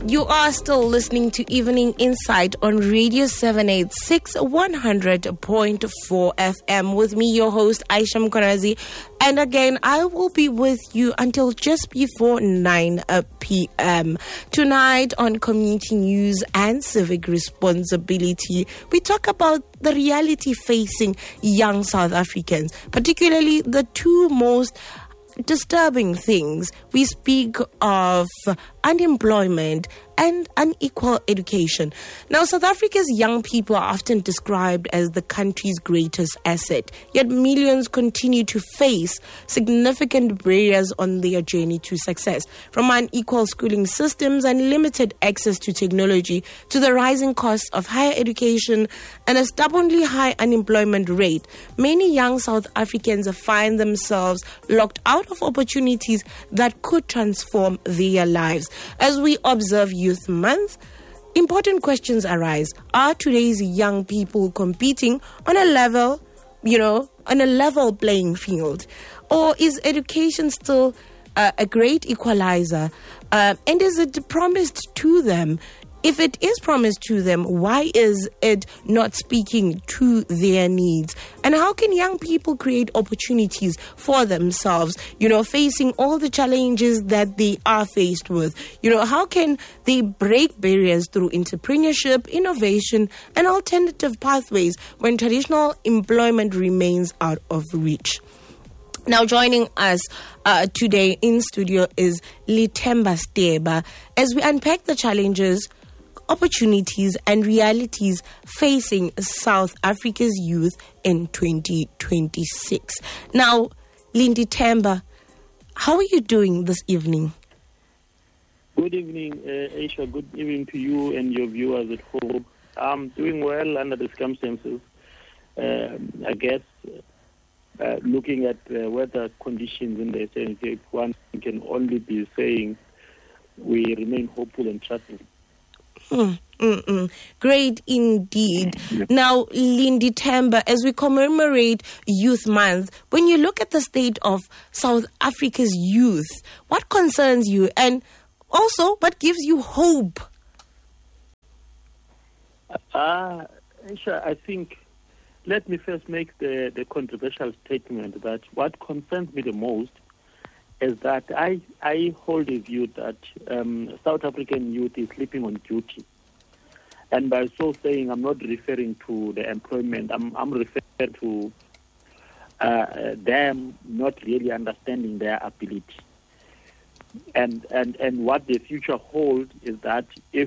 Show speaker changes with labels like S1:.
S1: You are still listening to Evening Insight on Radio 786 100.4 FM with me, your host, Aisha Mkonazi. And again, I will be with you until just before 9 p.m. Tonight on Community News and Civic Responsibility, we talk about the reality facing young South Africans, particularly the two most disturbing things. We speak of unemployment and unequal education. Now, South Africa's young people are often described as the country's greatest asset, yet millions continue to face significant barriers on their journey to success. From unequal schooling systems and limited access to technology to the rising costs of higher education and a stubbornly high unemployment rate, many young South Africans find themselves locked out of opportunities that could transform their lives. As we observe Youth Month, important questions arise. Are today's young people competing on a level, on a level playing field? Or is education still a great equalizer? And is it promised to them? If it is promised to them, why is it not speaking to their needs? And how can young people create opportunities for themselves, facing all the challenges that they are faced with? How can they break barriers through entrepreneurship, innovation, and alternative pathways when traditional employment remains out of reach? Now, joining us today in studio is Lethemba Steba as we unpack the challenges, opportunities and realities facing South Africa's youth in 2026. Now, Lethemba, how are you doing this evening?
S2: Good evening, Aisha. Good evening to you and your viewers at home. I'm doing well under the circumstances. I guess looking at weather conditions in the SANK, one can only be saying we remain hopeful and trusting.
S1: Great indeed. Now, Lethemba, as we commemorate Youth Month, when you look at the state of South Africa's youth, what concerns you and also what gives you hope?
S2: Aisha, I think, let me first make the controversial statement that what concerns me the most is that I hold a view that South African youth is sleeping on duty. And by so saying, I'm not referring to the employment. I'm referring to them not really understanding their ability. And what the future holds is that if